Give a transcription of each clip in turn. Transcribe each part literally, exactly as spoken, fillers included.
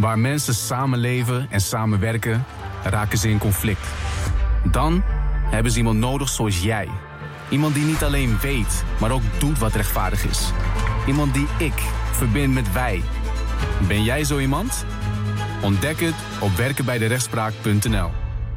Waar mensen samenleven en samenwerken, raken ze in conflict. Dan hebben ze iemand nodig zoals jij. Iemand die niet alleen weet, maar ook doet wat rechtvaardig is. Iemand die ik verbind met wij. Ben jij zo iemand? Ontdek het op werken bij de rechtspraak punt n l.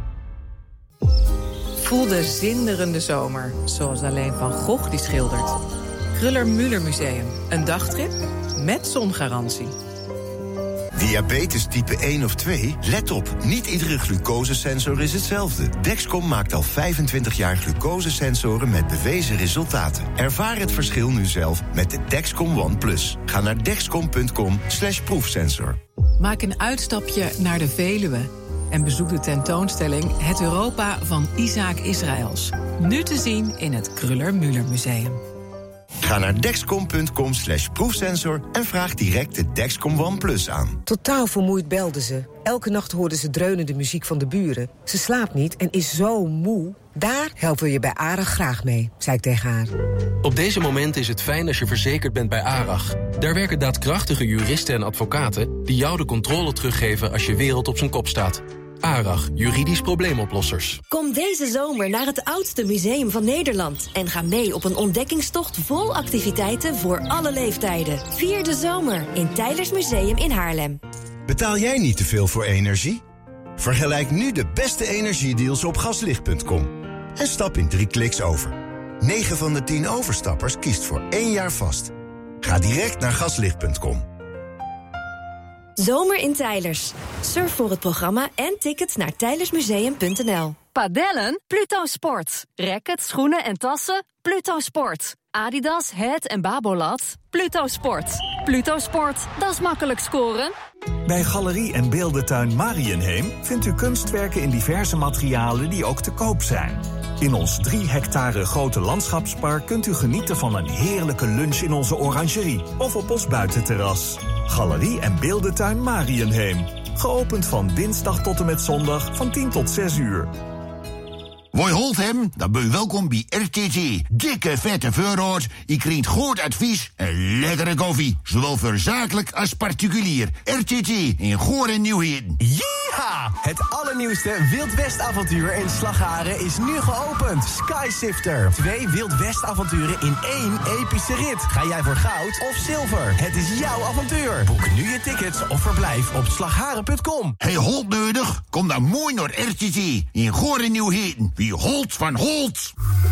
Voel de zinderende zomer, zoals alleen Van Gogh die schildert. Kruller-Müller Museum, een dagtrip met zongarantie. Diabetes type één of twee? Let op, niet iedere glucosesensor is hetzelfde. Dexcom maakt al vijfentwintig jaar glucosesensoren met bewezen resultaten. Ervaar het verschil nu zelf met de Dexcom One Plus. Ga naar dexcom punt com slash proefsensor. Maak een uitstapje naar de Veluwe en bezoek de tentoonstelling Het Europa van Isaac Israëls. Nu te zien in het Kruller-Müller Museum. Ga naar dexcom punt com slash proefsensor en vraag direct de Dexcom One Plus aan. Totaal vermoeid belde ze. Elke nacht hoorde ze dreunende muziek van de buren. Ze slaapt niet en is zo moe. Daar helpen we je bij ARAG graag mee, zei ik tegen haar. Op deze momenten is het fijn als je verzekerd bent bij ARAG. Daar werken daadkrachtige juristen en advocaten die jou de controle teruggeven als je wereld op zijn kop staat. ARAG, juridisch probleemoplossers. Kom deze zomer naar het oudste museum van Nederland en ga mee op een ontdekkingstocht vol activiteiten voor alle leeftijden. Vier de zomer in Teylers Museum in Haarlem. Betaal jij niet te veel voor energie? Vergelijk nu de beste energiedeals op gaslicht punt com. En stap in drie kliks over. negen van de tien overstappers kiest voor één jaar vast. Ga direct naar gaslicht punt com. Zomer in Teylers. Surf voor het programma en tickets naar teylersmuseum punt n l. Padellen? Pluto Sport. Rackets, schoenen en tassen? Pluto Sport. Adidas, Het en Babolat? Pluto Sport. Pluto Sport, dat is makkelijk scoren. Bij Galerie en Beeldentuin Marienheem vindt u kunstwerken in diverse materialen die ook te koop zijn. In ons drie hectare grote landschapspark kunt u genieten van een heerlijke lunch in onze orangerie of op ons buitenterras. Galerie en Beeldentuin Marienheem. Geopend van dinsdag tot en met zondag van tien tot zes uur. Woi holt hem, dan ben je welkom bij R T T. Dikke vette voorraad, je krijgt goed advies en lekkere koffie. Zowel voor zakelijk als particulier. R T T in Goor en Nieuwheden. Yeeha! Het allernieuwste Wild West avontuur in Slagharen is nu geopend. Skysifter. Twee Wild West avonturen in één epische rit. Ga jij voor goud of zilver? Het is jouw avontuur. Boek nu je tickets of verblijf op slagharen punt com. Hey, Holt nodig? Kom dan mooi naar R T T in Goor en Nieuwheden. Wie Holt van Holt.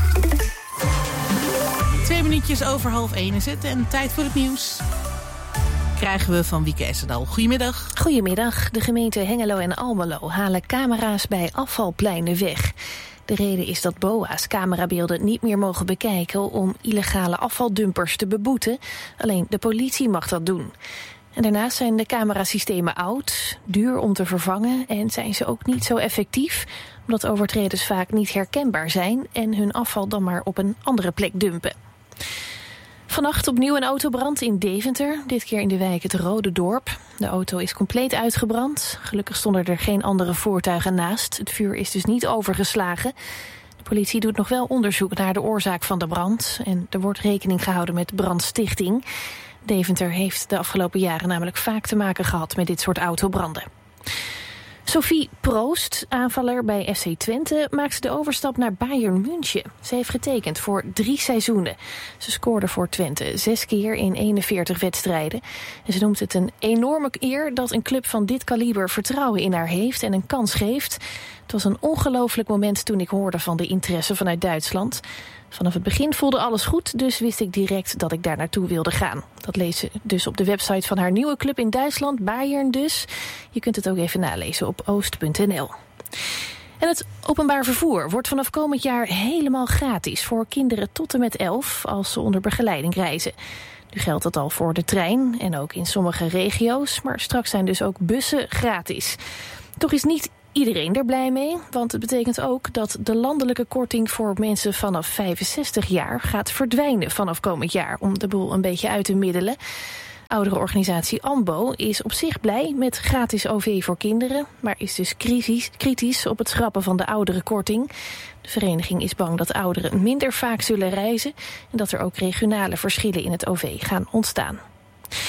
Twee minuutjes over half één is het en tijd voor het nieuws. Krijgen we van Wieke Essendal. Goedemiddag. Goedemiddag. De gemeenten Hengelo en Almelo halen camera's bij afvalpleinen weg. De reden is dat B O A's camerabeelden niet meer mogen bekijken om illegale afvaldumpers te beboeten. Alleen de politie mag dat doen. En daarnaast zijn de camerasystemen oud, duur om te vervangen en zijn ze ook niet zo effectief, omdat overtreders vaak niet herkenbaar zijn en hun afval dan maar op een andere plek dumpen. Vannacht opnieuw een autobrand in Deventer, dit keer in de wijk het Rode Dorp. De auto is compleet uitgebrand. Gelukkig stonden er geen andere voertuigen naast. Het vuur is dus niet overgeslagen. De politie doet nog wel onderzoek naar de oorzaak van de brand en er wordt rekening gehouden met brandstichting. Deventer heeft de afgelopen jaren namelijk vaak te maken gehad met dit soort autobranden. Sophie Proost, aanvaller bij F C Twente, maakte de overstap naar Bayern München. Ze heeft getekend voor drie seizoenen. Ze scoorde voor Twente zes keer in eenenveertig wedstrijden. En ze noemt het een enorme eer dat een club van dit kaliber vertrouwen in haar heeft en een kans geeft. Het was een ongelooflijk moment toen ik hoorde van de interesse vanuit Duitsland. Vanaf het begin voelde alles goed, dus wist ik direct dat ik daar naartoe wilde gaan. Dat lees je dus op de website van haar nieuwe club in Duitsland, Bayern dus. Je kunt het ook even nalezen op oost punt n l. En het openbaar vervoer wordt vanaf komend jaar helemaal gratis voor kinderen tot en met elf als ze onder begeleiding reizen. Nu geldt dat al voor de trein en ook in sommige regio's, maar straks zijn dus ook bussen gratis. Toch is niet iedereen er blij mee, want het betekent ook dat de landelijke korting voor mensen vanaf vijfenzestig jaar gaat verdwijnen vanaf komend jaar, om de boel een beetje uit te middelen. Ouderenorganisatie AMBO is op zich blij met gratis O V voor kinderen, maar is dus kritisch, kritisch op het schrappen van de ouderenkorting. De vereniging is bang dat ouderen minder vaak zullen reizen en dat er ook regionale verschillen in het O V gaan ontstaan.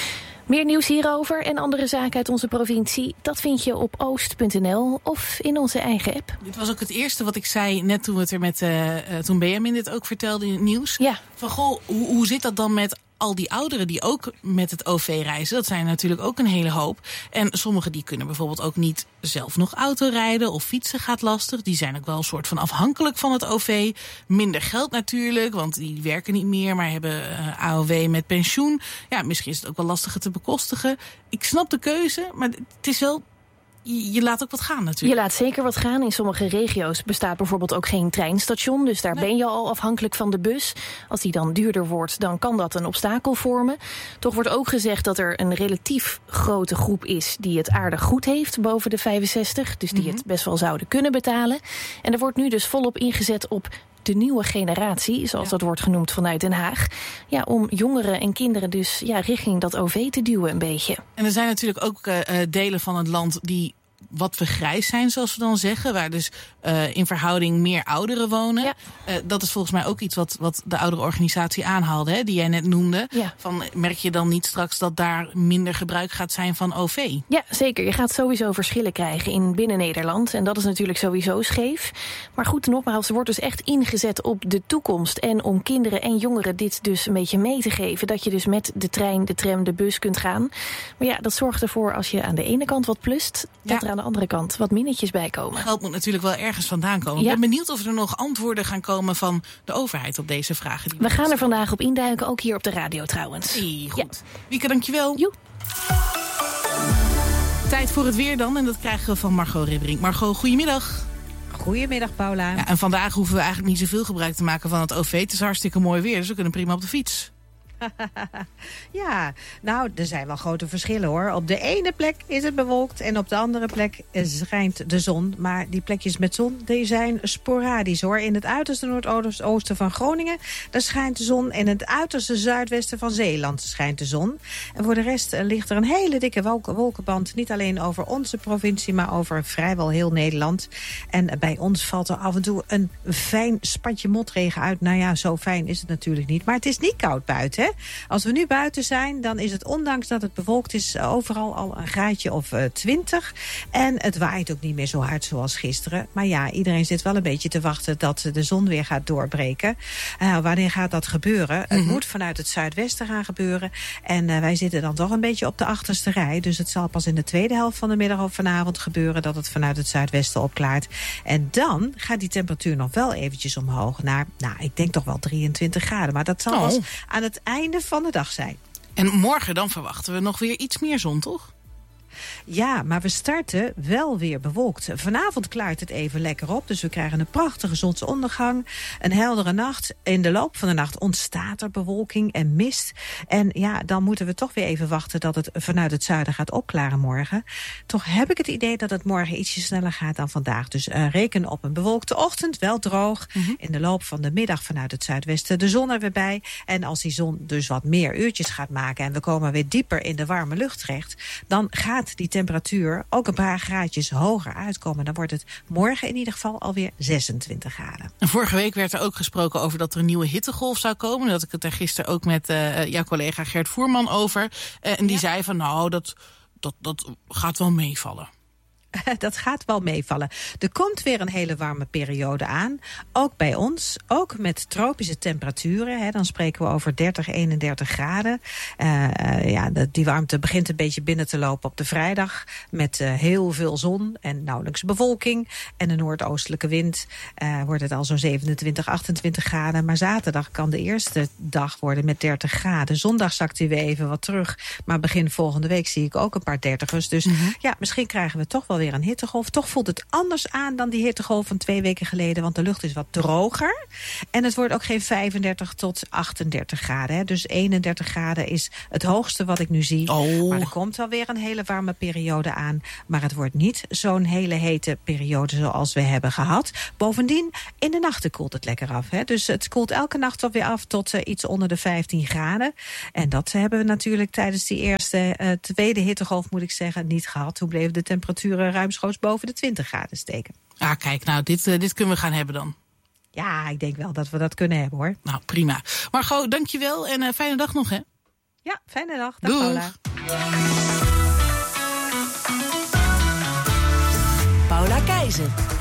Meer nieuws hierover en andere zaken uit onze provincie, dat vind je op oost punt n l of in onze eigen app. Dit was ook het eerste wat ik zei net toen we het er met uh, uh, toen Benjamin dit ook vertelde in het nieuws. Ja. Van goh, hoe, hoe zit dat dan met al die ouderen die ook met het O V reizen? Dat zijn natuurlijk ook een hele hoop. En sommigen die kunnen bijvoorbeeld ook niet zelf nog auto rijden of fietsen gaat lastig. Die zijn ook wel een soort van afhankelijk van het O V. Minder geld natuurlijk, want die werken niet meer, maar hebben uh, A O W met pensioen. Ja, misschien is het ook wel lastiger te bekostigen. Ik snap de keuze, maar het is wel... Je laat ook wat gaan natuurlijk. Je laat zeker wat gaan. In sommige regio's bestaat bijvoorbeeld ook geen treinstation. Dus daar nee. ben je al afhankelijk van de bus. Als die dan duurder wordt, dan kan dat een obstakel vormen. Toch wordt ook gezegd dat er een relatief grote groep is die het aardig goed heeft boven de vijfenzestig. Dus die mm-hmm. het best wel zouden kunnen betalen. En er wordt nu dus volop ingezet op de nieuwe generatie, zoals ja. dat wordt genoemd vanuit Den Haag. Ja, om jongeren en kinderen dus ja, richting dat O V te duwen een beetje. En er zijn natuurlijk ook uh, delen van het land die wat vergrijs zijn, zoals we dan zeggen. Waar dus uh, in verhouding meer ouderen wonen. Ja. Uh, dat is volgens mij ook iets wat, wat de ouderenorganisatie aanhaalde, hè, die jij net noemde. Ja. Van, merk je dan niet straks dat daar minder gebruik gaat zijn van O V? Ja, zeker. Je gaat sowieso verschillen krijgen in binnen Nederland. En dat is natuurlijk sowieso scheef. Maar goed, nogmaals, er wordt dus echt ingezet op de toekomst. En om kinderen en jongeren dit dus een beetje mee te geven. Dat je dus met de trein, de tram, de bus kunt gaan. Maar ja, dat zorgt ervoor als je aan de ene kant wat plust, dat ja. er aan de andere kant wat minnetjes bij komen. Geld moet natuurlijk wel ergens vandaan komen. Ja. Ik ben benieuwd of er nog antwoorden gaan komen van de overheid op deze vragen. Die we, we gaan er vandaag op induiken, ook hier op de radio trouwens. Hey, goed. Ja. Wieke, dankjewel. Joe. Tijd voor het weer dan, en dat krijgen we van Margot Ribberink. Margot, goedemiddag. Goedemiddag, Paula. Ja, en vandaag hoeven we eigenlijk niet zoveel gebruik te maken van het O V. Het is hartstikke mooi weer, dus we kunnen prima op de fiets. Ja, nou, er zijn wel grote verschillen hoor. Op de ene plek is het bewolkt en op de andere plek schijnt de zon. Maar die plekjes met zon, die zijn sporadisch hoor. In het uiterste noordoosten van Groningen, daar schijnt de zon. En in het uiterste zuidwesten van Zeeland schijnt de zon. En voor de rest ligt er een hele dikke wolk- wolkenband. Niet alleen over onze provincie, maar over vrijwel heel Nederland. En bij ons valt er af en toe een fijn spatje motregen uit. Nou ja, zo fijn is het natuurlijk niet. Maar het is niet koud buiten, hè? Als we nu buiten zijn, dan is het ondanks dat het bewolkt is overal al een graadje of twintig. En het waait ook niet meer zo hard zoals gisteren. Maar ja, iedereen zit wel een beetje te wachten dat de zon weer gaat doorbreken. Uh, wanneer gaat dat gebeuren? Mm-hmm. Het moet vanuit het zuidwesten gaan gebeuren. En uh, wij zitten dan toch een beetje op de achterste rij. Dus het zal pas in de tweede helft van de middag of vanavond gebeuren dat het vanuit het zuidwesten opklaart. En dan gaat die temperatuur nog wel eventjes omhoog naar, nou, ik denk toch wel drieëntwintig graden. Maar dat zal oh. pas aan het einde van de dag zijn. En morgen dan verwachten we nog weer iets meer zon, toch? Ja, maar we starten wel weer bewolkt. Vanavond klaart het even lekker op, dus we krijgen een prachtige zonsondergang. Een heldere nacht. In de loop van de nacht ontstaat er bewolking en mist. En ja, dan moeten we toch weer even wachten dat het vanuit het zuiden gaat opklaren morgen. Toch heb ik het idee dat het morgen ietsje sneller gaat dan vandaag. Dus uh, reken op een bewolkte ochtend, wel droog. Mm-hmm. In de loop van de middag vanuit het zuidwesten de zon er weer bij. En als die zon dus wat meer uurtjes gaat maken en we komen weer dieper in de warme lucht terecht, dan gaat die temperatuur ook een paar graadjes hoger uitkomen. Dan wordt het morgen in ieder geval alweer zesentwintig graden. En vorige week werd er ook gesproken over dat er een nieuwe hittegolf zou komen. Dat ik het er gisteren ook met uh, jouw collega Gert Voerman over. Uh, en die ja. zei van nou, dat, dat, dat gaat wel meevallen. Dat gaat wel meevallen. Er komt weer een hele warme periode aan. Ook bij ons. Ook met tropische temperaturen. Hè. Dan spreken we over dertig, eenendertig graden. Uh, uh, ja, die warmte begint een beetje binnen te lopen op de vrijdag. Met uh, heel veel zon en nauwelijks bewolking. En een noordoostelijke wind. Uh, wordt het al zo'n zevenentwintig, achtentwintig graden. Maar zaterdag kan de eerste dag worden met dertig graden. Zondag zakt hij weer even wat terug. Maar begin volgende week zie ik ook een paar dertigers. Dus mm-hmm. ja, misschien krijgen we toch wel weer een hittegolf. Toch voelt het anders aan dan die hittegolf van twee weken geleden, want de lucht is wat droger. En het wordt ook geen vijfendertig tot achtendertig graden. Hè. Dus eenendertig graden is het hoogste wat ik nu zie. Oh. Maar er komt wel weer een hele warme periode aan. Maar het wordt niet zo'n hele hete periode zoals we hebben gehad. Bovendien, in de nachten koelt het lekker af. Hè. Dus het koelt elke nacht wel weer af tot uh, iets onder de vijftien graden. En dat hebben we natuurlijk tijdens die eerste, uh, tweede hittegolf, moet ik zeggen, niet gehad. Toen bleven de temperaturen ruimschoots boven de twintig graden steken. Ah, kijk, nou, dit, uh, dit kunnen we gaan hebben dan. Ja, ik denk wel dat we dat kunnen hebben, hoor. Nou, prima. Margot, dankjewel en uh, fijne dag nog, hè? Ja, fijne dag. Dag, Doeg. Paula. Paula Keizer.